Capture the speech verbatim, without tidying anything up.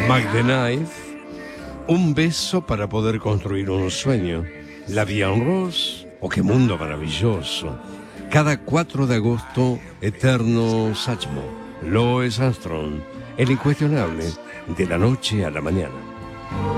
Mike the Knife, Un beso para poder construir un sueño, La Vie en Rose, o Qué mundo maravilloso. Cada cuatro de agosto, Eterno Sachmo, Louis Armstrong, el incuestionable, de la noche a la mañana.